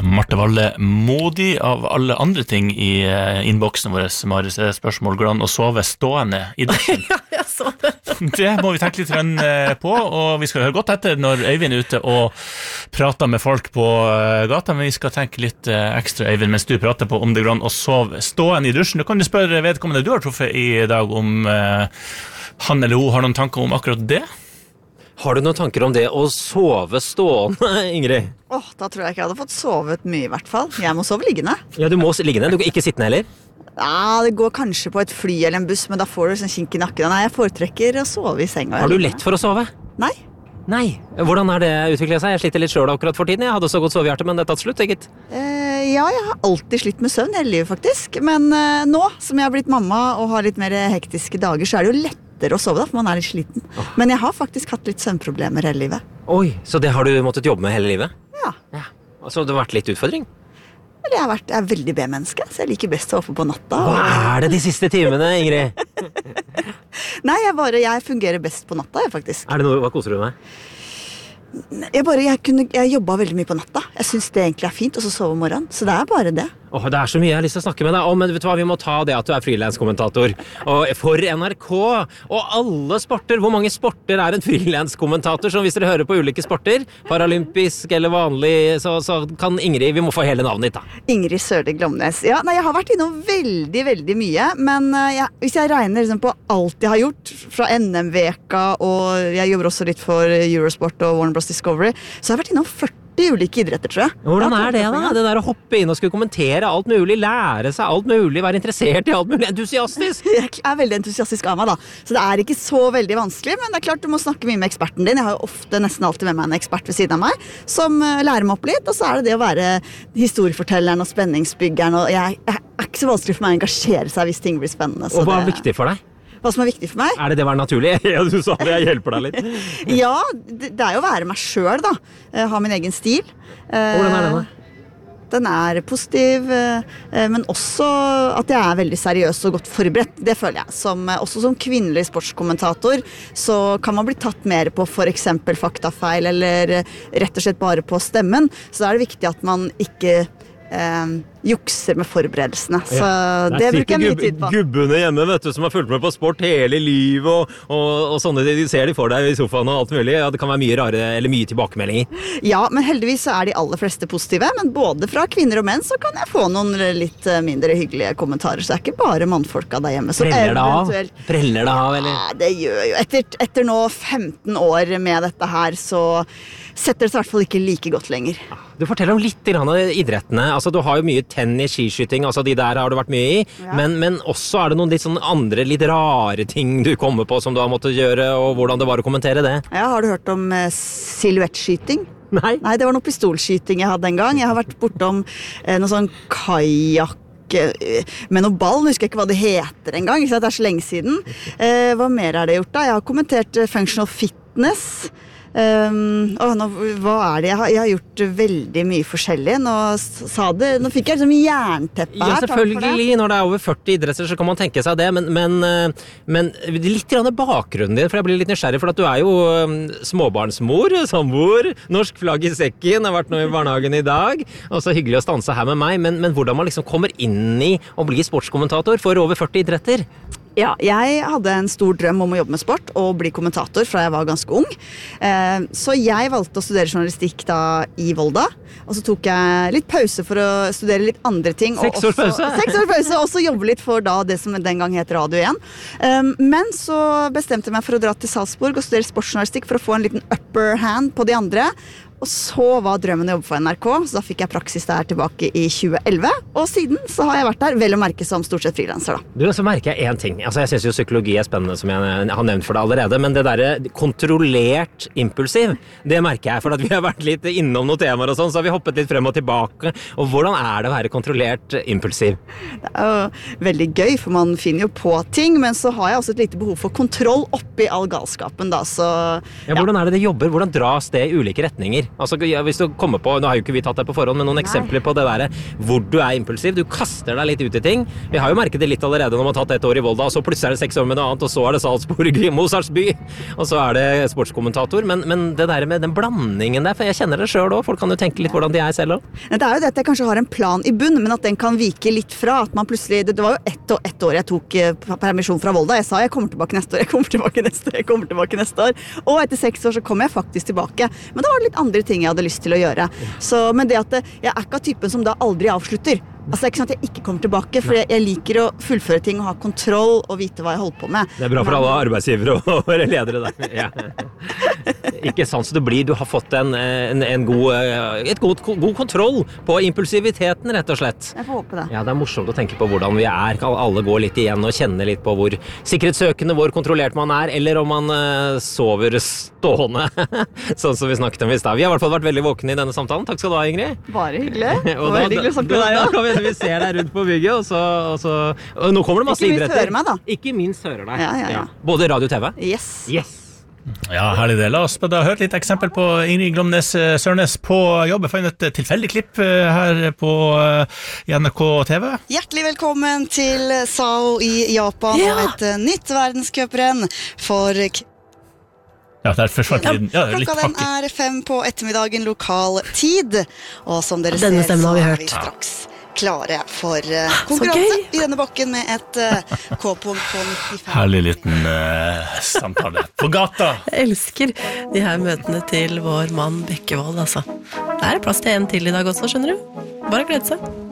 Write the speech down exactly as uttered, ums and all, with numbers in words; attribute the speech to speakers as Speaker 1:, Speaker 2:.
Speaker 1: Marte Valle Modi. Av alle andre ting i innboksen vår, Maris, er spørsmål går an å sove stående i dusjen.
Speaker 2: Ja, jeg så det.
Speaker 1: Det må vi tenke litt på, og vi skal høre godt etter når Øyvind er ute og prater med folk på gata, men vi skal tenke litt ekstra, Øyvind, mens du prater på om det går an å sove stående i dusjen. Du kan jo spørre vedkommende du har truffet i dag om uh, han eller hun har noen tanker om akkurat det.
Speaker 3: Har du noen tanker om det å sove stående, Ingrid?
Speaker 2: Åh, oh, da tror jeg ikke jeg hadde fått sovet mye i hvert fall. Jeg må sove liggende.
Speaker 3: Ja, du må liggende, du kan ikke sittende heller?
Speaker 2: Ja, det går kanskje på et fly eller en buss, men da får du sånn kink i nakken. Nei, jeg foretrekker å sove i senga.
Speaker 3: Har du lett for å sove?
Speaker 2: Nei.
Speaker 3: Nei. Hvordan har det utviklet seg? Jeg sliter litt selv akkurat for tiden. Jeg hadde så godt sovehjerte, men det er tatt slutt, ikke?
Speaker 2: Eh, ja, jeg har alltid slitt med søvn hele livet faktisk. Men eh, nå, som jeg har blitt mamma og har litt mer hektiske dager, så er det jo lett å sove da, for man er litt sliten. Oh. Men jeg har faktisk hatt litt søvnproblemer hele livet.
Speaker 3: Oi, så det har du måttet jobbe med hele livet?
Speaker 2: Ja.
Speaker 3: Ja. Så det har vært litt utfordring?
Speaker 2: Eller jeg har vært, jeg er veldig B-menneske, så jeg liker best å oppe på natta.
Speaker 3: Hva er det de siste timene, Ingrid?
Speaker 2: Nei, jeg, bare, jeg fungerer best på natta, jeg faktisk.
Speaker 3: Er det noe, hva koser du med?
Speaker 2: Jeg, bare, jeg, kunne, jeg jobbet veldig mye på natta. Jeg synes det egentlig er fint, og så sove om morgenen. Så det er bare det.
Speaker 3: Åh, det er så mye jeg har lyst til å snakke med deg om, men vet du hva, vi må ta det at du er freelance-kommentator. Og for N R K, og alle sporter. Hvor mange sporter er en freelance-kommentator? Så hvis dere hører på ulike sporter, paralympisk eller vanlig, så, så kan Ingrid, vi må få hele navnet ditt da.
Speaker 2: Ingrid Sørli Glomnes. Ja, nei, jeg har vært innom veldig, veldig mye, men jeg, hvis jeg regner liksom på alt jeg har gjort, fra N M-veka, og jeg jobber også litt for Eurosport og Warner Bros. Discovery, så har jeg vært innom førti ulike idretter, tror jeg.
Speaker 3: Hvordan er det da? Det der å hoppe inn og skulle kommentere alt mulig, lære seg alt mulig, være interessert i alt mulig, entusiastisk?
Speaker 2: Jeg er veldig entusiastisk av meg da, så det er ikke så veldig vanskelig, men det er klart du må snakke mye med eksperten din. Jeg har jo ofte nesten alltid med meg en ekspert ved siden av meg, som lærer meg opp litt, og så er det det å være historiefortelleren og spenningsbyggeren, og jeg, jeg er ikke så vanskelig for meg å engasjere seg hvis ting blir spennende.
Speaker 3: Og hva er
Speaker 2: det...
Speaker 3: viktig for deg?
Speaker 2: Hva som er viktig for meg?
Speaker 3: Er det det å være naturlig? Ja, du sa det, jeg hjelper deg litt.
Speaker 2: Ja, det, det er jo å være meg selv da. Jeg har min egen stil.
Speaker 3: Hvordan er den da?
Speaker 2: Den er positiv, men også at jeg er veldig seriøs og godt forberedt. Det føler jeg. Som, også som kvinnelig sportskommentator så kan man bli tatt mer på for eksempel faktafeil eller rett og slett bare på stemmen. Så da er det viktig at man ikke eh, jukser med forberedelsene. Så ja, det bruker jeg mye tid på.
Speaker 3: Gubbene hjemme, vet du, som har fulgt med på sport hele livet, og, og, og sånne, de ser de for deg i sofaen og alt mulig. Ja, det kan være mye rare, eller mye tilbakemeldinger.
Speaker 2: Ja, men heldigvis så er de aller fleste positive, men både fra kvinner og menn så kan jeg få noen litt mindre hyggelige kommentarer, så det er ikke bare mannfolka der hjemme.
Speaker 3: Preller det av? Preller det av, eller?
Speaker 2: Ja, det gjør jo. Etter, etter nå femten år med dette her, så setter det seg i hvert fall ikke like godt lenger.
Speaker 3: Du forteller om litt grann av idrettene. Altså, du har jo mye tennis, skiskyting, altså de der har du vært mye i, ja. men, men også er det noen litt sånn andre, litt rare ting du kommer på som du har måttet gjøre, og hvordan det var å kommentere det?
Speaker 2: Ja, har du hørt om uh, silhuettskyting?
Speaker 3: Nei.
Speaker 2: Nei, det var noe pistolskyting jeg hadde en gang. Jeg har vært bortom uh, noe sånn kajak med noe ball, nå husker jeg ikke hva det heter en gang, ikke sant? Det er så lenge siden. Uh, hva mer er det gjort da? Jeg har kommentert uh, functional fitness. Um, å, nå, hva er det? Jeg har, jeg har gjort veldig mye forskjellig. Nå, sa det, nå fikk jeg liksom jernteppe her.
Speaker 3: Ja, selvfølgelig. Når det er over førti idretter, så kan man tenke seg det. Men, men, men litt grann bakgrunnen din, for jeg blir litt nysgjerrig, for at du er jo småbarnsmor, samboer, norsk flagg i sekken, har vært nå i barnehagen i dag, og så hyggelig å stanse her med meg. Men, men hvordan man liksom kommer inn i å bli sportskommentator for over førti idretter?
Speaker 2: Ja, jeg hadde en stor drøm om å jobbe med sport og bli kommentator fra jeg var ganske ung. Eh, så jeg valgte å studere journalistikk da i Volda, og så tok jeg litt pause for å studere litt andre ting.
Speaker 3: Seks års pause?
Speaker 2: Seks års pause, og så jobbe litt for da det som den gang het Radio igjen. Um, men så bestemte jeg meg for å dra til Salzburg og studere sportsjournalistikk for å få en liten upper hand på de andre. Og så var drømmen å jobbe for N R K, så da fikk jeg praksis der tilbake i tjue elleve, og siden så har jeg vært der, vel å merke som stort sett freelancer da.
Speaker 3: Du, så merker jeg en ting, altså jeg synes jo psykologi er spennende som jeg har nevnt for deg allerede, men det der kontrollert impulsiv, det merker jeg, for at vi har vært litt innom noen temaer og sånn, så har vi hoppet litt frem og tilbake, og hvordan er det å være kontrollert impulsiv?
Speaker 2: Det er jo veldig gøy, for man finner jo på ting, men så har jeg også et lite behov for kontroll oppi all galskapen da, så...
Speaker 3: Ja, hvordan er det det jobber? Hvordan dras det i ulike retninger? eksempler. Altså, ja, hvis du kommer på, nå har jo ikke vi tatt det på forhånd, men noen
Speaker 2: Nei.
Speaker 3: eksempler på det der hvor du er impulsiv. Du kaster deg litt ut i ting. Vi har jo merket det litt allerede når man har tatt et år i Volda, og så plutselig er det seks år med noe annet, og så er det Salzburg, Mozarts by, og så er det sportskommentator. Men, men det der med den blandingen der, for jeg kjenner det selv også, folk kan jo tenke litt hvordan de er selv også.
Speaker 2: Det er jo det at jeg kanskje har en plan i bunn, men at den kan vike litt fra. At man plutselig, det, det var jo ett og ett år jeg tok eh, permisjon fra Volda. Jeg sa jeg kommer tilbake neste år, jeg kommer tilbake neste år, jeg kommer tilbake neste år. Og etter seks år så kom jeg faktisk tilbake. Men da var det litt andre ting jeg hadde lyst til å gjøre. Så, men det at det, jeg er ikke av typen som da aldri avslutter. Altså det er ikke sånn at jeg ikke kommer tilbake, for jeg, jeg liker å fullføre ting og ha kontroll og vite hva jeg holder på med.
Speaker 3: Det er bra for alle arbeidsgivere og ledere der. Ja. Ikke sant, så det blir, du har fått en, en, en god, et god, god kontroll på impulsiviteten, rett og slett.
Speaker 2: Jeg får håpe det.
Speaker 3: Ja, det er morsomt å tenke på hvordan vi er. Kan alle gå litt igjen og kjenne litt på hvor sikkerhetssøkende, hvor kontrollert man er, eller om man uh, sover stående, sånn som vi snakket om i sted. Vi har i hvert fall vært veldig våkne i denne samtalen. Takk skal du ha, Ingrid.
Speaker 2: Bare hyggelig. Det
Speaker 3: Og
Speaker 2: var
Speaker 3: da-
Speaker 2: veldig hyggelig å snakke med
Speaker 3: da-
Speaker 2: deg
Speaker 3: da
Speaker 2: også.
Speaker 3: kan vi- Vi ser deg rundt på bygget, og så, og så og nå kommer det masse
Speaker 2: Ikke minst
Speaker 3: idretter.
Speaker 2: hører meg, da.
Speaker 3: Ikke minst hører deg.
Speaker 2: Ja, ja, ja.
Speaker 3: Både radio og T V.
Speaker 2: Yes.
Speaker 3: Yes.
Speaker 1: Ja, herlig det. La oss da høre litt eksempel på Ingrid Glomnes eh, Sørnes på jobb. Jeg fant et tilfeldig klipp eh, her på eh, i N R K T V.
Speaker 4: Hjertelig velkommen til Sao i Japan
Speaker 5: Ja.
Speaker 4: og et eh, nytt verdenscuprenn for k-
Speaker 1: Ja, der forsvant
Speaker 4: ja,
Speaker 1: lyden. Ja, litt
Speaker 4: klokka den
Speaker 1: hakk.
Speaker 4: er fem på ettermiddagen lokal tid. Og som dere
Speaker 5: Denne
Speaker 4: ser,
Speaker 5: stemmen
Speaker 4: så
Speaker 5: har vi
Speaker 4: er
Speaker 5: hørt.
Speaker 4: vi straks klare for eh,
Speaker 5: Så
Speaker 4: konkurranse
Speaker 5: gøy.
Speaker 4: i denne bakken med et eh, K-punkt på nittifem.
Speaker 1: Herlig liten eh, samtale. På gata.
Speaker 5: Jeg elsker de her møtene til vår mann Bekkevold, altså. Det er plass til en til i dag også, skjønner du. Bare glede seg.